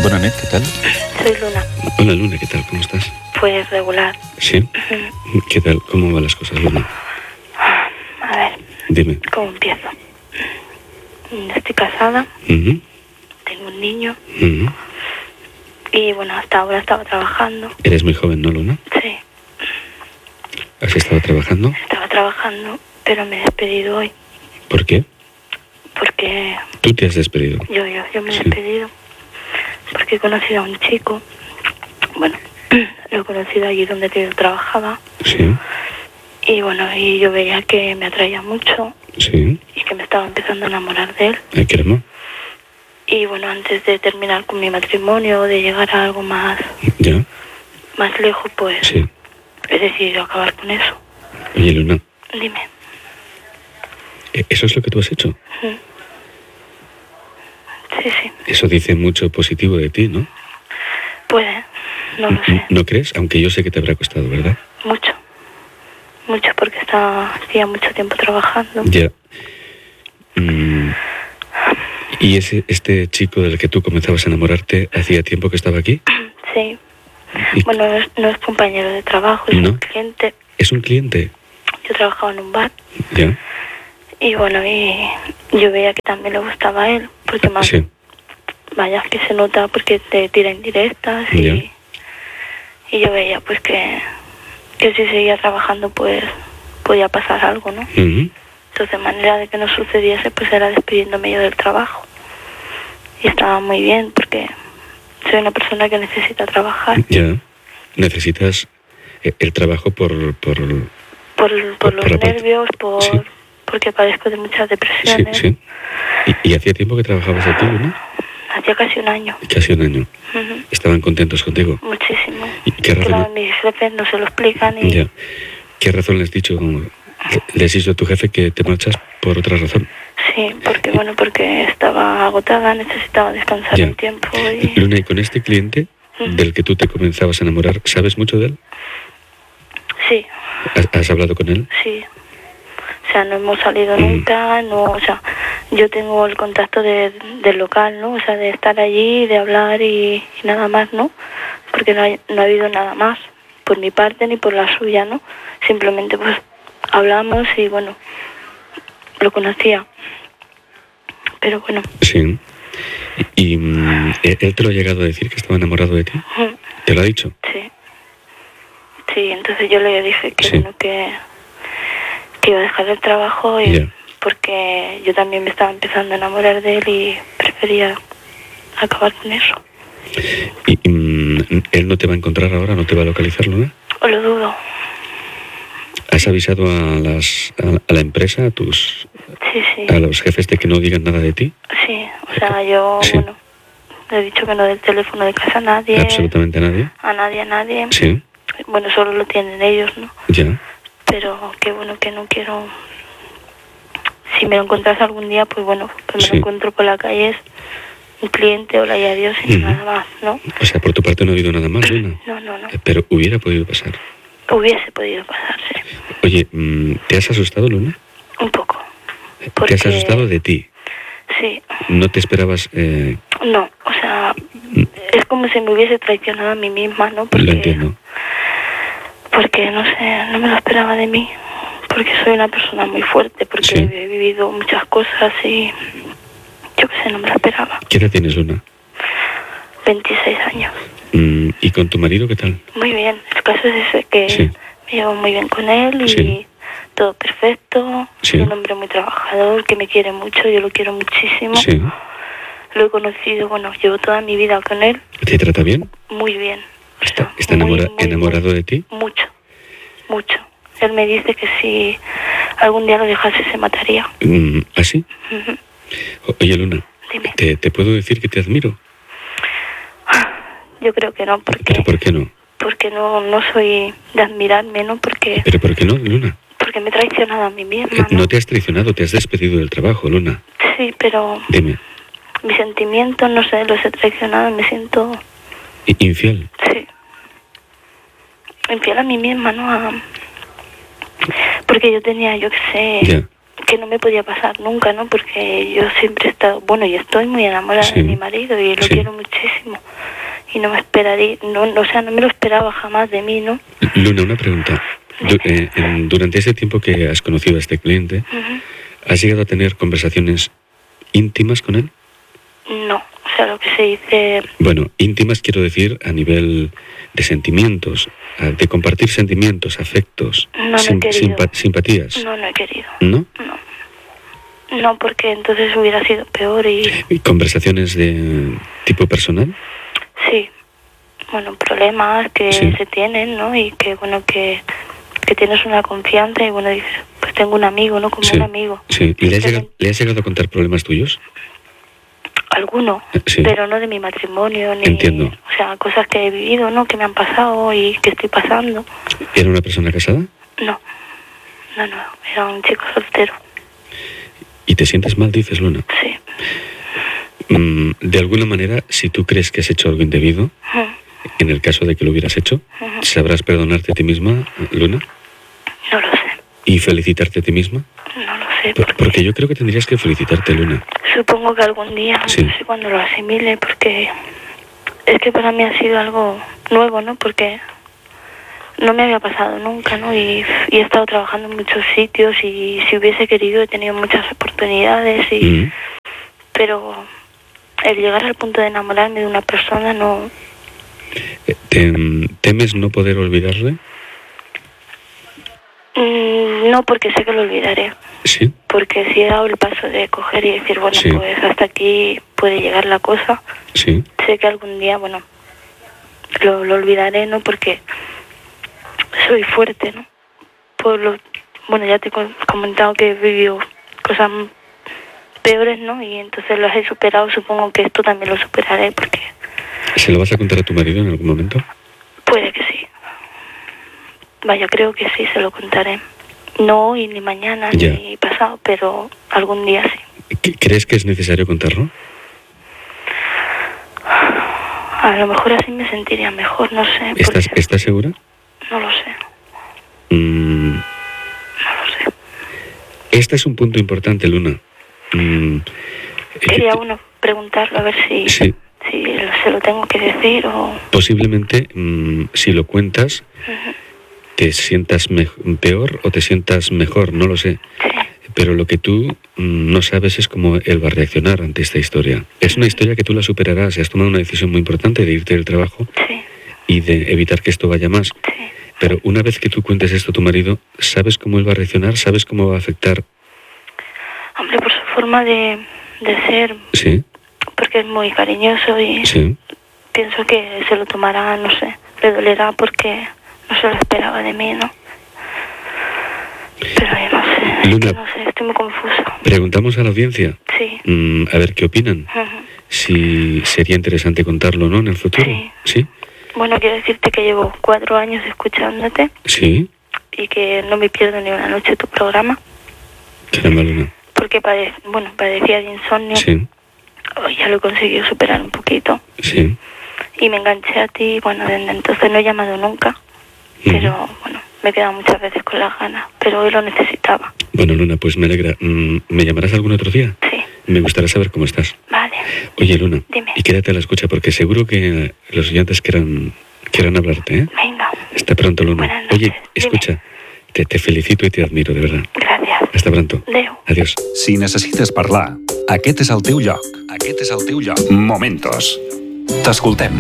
Bona nit, ¿qué tal? Soy Luna. Hola Luna, ¿qué tal? ¿Cómo estás? Pues regular. ¿Sí? ¿Qué tal? ¿Cómo van las cosas, Luna? A ver, Dime. ¿cómo empiezo? Estoy casada, Ujú, tengo un niño ujú. y bueno, hasta ahora estaba trabajando. Eres muy joven, ¿no, Luna? Sí, ¿Has estado trabajando? estaba trabajando, pero me he despedido hoy ¿Por qué? porque Tú te has despedido. yo me he Sí. despedido porque he conocido a un chico. Bueno, lo he conocido allí donde yo trabajaba Sí, y bueno, y yo veía que me atraía mucho sí. y que me estaba empezando a enamorar de él. Ay, qué hermoso. Y bueno, antes de terminar con mi matrimonio, de llegar a algo más ¿Ya? lejos, pues Sí. he decidido acabar con eso. Oye, Luna, Dime. ¿eso es lo que tú has hecho? Sí, sí, Eso dice mucho positivo de ti, ¿no? puede, no lo sé. ¿No crees? Aunque yo sé que te habrá costado, ¿verdad? Mucho, porque hacía mucho tiempo trabajando. Ya. ¿Y este chico del que tú comenzabas a enamorarte hacía tiempo que estaba aquí? Sí, ¿Y bueno, no es compañero de trabajo, es ¿No? un cliente. ¿Es un cliente? Yo trabajaba en un bar Ya. y bueno, y yo veía que también le gustaba a él, porque más, Sí. vaya, que se nota porque te tira indirectas Ya. y yo veía pues que si seguía trabajando pues podía pasar algo, ¿no? Ujú. Entonces, de manera de que no sucediese, pues era despidiéndome yo del trabajo. Y estaba muy bien porque soy una persona que necesita trabajar. Ya. Necesitas el trabajo por Por por los la parte- nervios, Sí. porque padezco de muchas Sí, depresiones. sí. ¿Y hacía tiempo que trabajabas aquí, Luna? Hacía casi un año. Casi un año. Ujú. ¿Estaban contentos contigo? Muchísimo. ¿Y qué razón? Claro, mis jefes no se lo explican y Ya. ¿Qué razón le has dicho? ¿Le has dicho a tu jefe que te marchas por otra razón? sí, porque estaba agotada, necesitaba descansar Ya. un tiempo y Luna, y con este cliente del que tú te comenzabas a enamorar, ¿sabes mucho de él? sí, ¿Has hablado con él? sí. O sea, no hemos salido nunca, no, o sea, yo tengo el contacto del local, ¿no? O sea, de estar allí, de hablar y nada más, ¿no? Porque no ha habido nada más, por mi parte ni por la suya, ¿no? Simplemente pues hablamos y bueno, lo conocía. Pero bueno, Sí. ¿Y él te lo ha llegado a decir que estaba enamorado de ti? ¿Te lo ha dicho? sí. Sí, entonces yo le dije que Sí. bueno, que iba a dejar el trabajo y Ya. porque yo también me estaba empezando a enamorar de él y prefería acabar con eso. ¿Y él no te va a encontrar ahora? ¿No te va a localizar, Luna? O lo dudo. ¿Has avisado a la empresa, Sí. a los jefes de que no digan nada de ti? Sí, o sea, yo, Sí. bueno, le he dicho que no del teléfono de casa a nadie. ¿Absolutamente a nadie? A nadie. Sí. Bueno, solo lo tienen ellos, ¿no? Ya. Pero que bueno, que no quiero... Si me lo encontrás algún día, pues bueno, que me Sí. lo encuentro por la calle es un cliente, hola y adiós y Ujú. nada más, ¿no? O sea, por tu parte no ha habido nada más, Luna. No. Pero hubiera podido pasar. Hubiese podido pasarse. Oye, ¿te has asustado, Luna? Un poco. ¿Te has asustado de ti? Sí. ¿No te esperabas...? No, o sea, es como si me hubiese traicionado a mí misma, ¿no? Porque, Lo entiendo. Porque, no sé, no me lo esperaba de mí. Porque soy una persona muy fuerte, porque Sí. he vivido muchas cosas y yo qué sé, no me lo esperaba. ¿Qué edad tienes, Luna? 26 años. ¿Y con tu marido qué tal? Muy bien, el caso es ese, que Sí. me llevo muy bien con él y Sí. todo perfecto. Sí. Es un hombre muy trabajador, que me quiere mucho, yo lo quiero muchísimo. Sí. Lo he conocido, bueno, llevo toda mi vida con él, ¿Te trata bien? muy bien. O sea, ¿Está muy, muy, enamorado muy, de ti? Mucho. Él me dice que si algún día lo dejase se mataría. ¿Ah, sí? Ujú. Oye, Luna, Dime. ¿te puedo decir que te admiro? Yo creo que no, ¿Pero por qué no? porque no soy de admirarme, ¿no? Porque ¿Pero por qué no, Luna? me he traicionado a mí misma, No te has traicionado, te has despedido del trabajo, Luna. Sí, pero Dime, mis sentimientos, no sé, los he traicionado, me siento, ¿infiel? sí, infiel a mí misma, ¿no? Porque yo tenía, yo qué sé, Ya. que no me podía pasar nunca, ¿no? Porque yo siempre he estado, bueno, y estoy muy enamorada de mi marido y lo quiero muchísimo. Y no me esperaría, no me lo esperaba jamás de mí, ¿no? Luna, una pregunta. Durante ese tiempo que has conocido a este cliente, ¿has llegado a tener conversaciones íntimas con él? No, o sea, lo que se dice... Bueno, íntimas quiero decir a nivel de sentimientos, de compartir sentimientos, afectos, no he querido. Simpatías. No he querido. ¿No? No, porque entonces hubiera sido peor y... ¿Y conversaciones de tipo personal? Sí. Bueno, problemas que se tienen, ¿no? Y que, bueno, que tienes una confianza y, bueno, dices, pues tengo un amigo, ¿no? Como un amigo. Sí. ¿Le has llegado a contar problemas tuyos? Alguno, pero no de mi matrimonio, ni... Entiendo. O sea, cosas que he vivido, ¿no? Que me han pasado y que estoy pasando. ¿Era una persona casada? No, era un chico soltero. ¿Y te sientes mal, dices, Luna? Sí. De alguna manera, si tú crees que has hecho algo indebido, en el caso de que lo hubieras hecho, ¿sabrás perdonarte a ti misma, Luna? No lo sé. ¿Y felicitarte a ti misma? No lo sé. Porque yo creo que tendrías que felicitarte, Luna. Supongo que algún día, no sé cuándo lo asimile, porque es que para mí ha sido algo nuevo, ¿no? Porque no me había pasado nunca, ¿no? Y he estado trabajando en muchos sitios y si hubiese querido he tenido muchas oportunidades, pero el llegar al punto de enamorarme de una persona no... ¿Temes no poder olvidarle? No, porque sé que lo olvidaré. ¿Sí? Porque si he dado el paso de coger y decir, bueno, pues hasta aquí puede llegar la cosa. Sí. Sé que algún día, bueno, lo olvidaré, ¿no? Porque soy fuerte, ¿no? Bueno, ya te he comentado que he vivido cosas peores, ¿no? Y entonces las he superado. Supongo que esto también lo superaré porque... ¿Se lo vas a contar a tu marido en algún momento? Puede que sí. Vaya, creo que sí, se lo contaré. No hoy, ni mañana, ni pasado, pero algún día sí. ¿Crees que es necesario contarlo? A lo mejor así me sentiría mejor, no sé. ¿Estás segura? No lo sé. No lo sé. Este es un punto importante, Luna. Quería preguntarlo a ver si se lo tengo que decir o... Posiblemente, si lo cuentas, te sientas peor o te sientas mejor, no lo sé. Sí. Pero lo que tú no sabes es cómo él va a reaccionar ante esta historia. Es una historia que tú la superarás. Has tomado una decisión muy importante de irte del trabajo y de evitar que esto vaya más. Sí. Pero una vez que tú cuentes esto a tu marido, ¿sabes cómo él va a reaccionar? ¿Sabes cómo va a afectar? Hombre, por su forma de ser. Sí. Porque es muy cariñoso y pienso que se lo tomará, no sé, le dolerá porque no se lo esperaba de mí, ¿no? Pero yo no sé, Luna, no sé, estoy muy confusa. Preguntamos a la audiencia. Sí. A ver qué opinan. Si sería interesante contarlo, ¿no? En el futuro. Sí. Bueno, quiero decirte que llevo 4 años escuchándote. Sí. Y que no me pierdo ni una noche tu programa. Caramba, Luna. Porque padecía de insomnio. Sí. Hoy ya lo he conseguido superar un poquito. Sí. Y me enganché a ti, bueno, desde entonces no he llamado nunca. Pero, bueno, me he quedado muchas veces con las ganas. Pero hoy lo necesitaba. Bueno, Luna, pues me alegra. ¿Me llamarás algún otro día? Sí. Me gustaría saber cómo estás. Vale. Oye, Luna. Dime. Y quédate a la escucha porque seguro que los oyentes quieran hablarte, ¿eh? Venga. Hasta pronto, Luna. Buenas noches. Oye, escucha. Te felicito y te admiro, de verdad. Gracias. Hasta pronto. Adéu. Adiós. Si necessites parlar, aquest és el teu lloc. Aquest és el teu lloc. Momentos. T'escoltem.